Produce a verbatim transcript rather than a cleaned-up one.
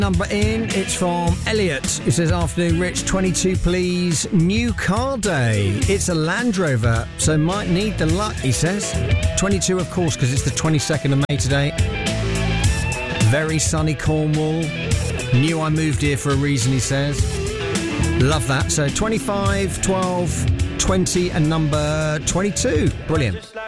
Number in, it's from Elliot. It says, afternoon, Rich, twenty-two please, new car day. It's a Land Rover, so might need the luck, he says. twenty-two, of course, because it's the twenty-second of May today. Very sunny Cornwall. Knew I moved here for a reason, he says. Love that. So twenty-five, twelve, twenty and number twenty-two. Brilliant.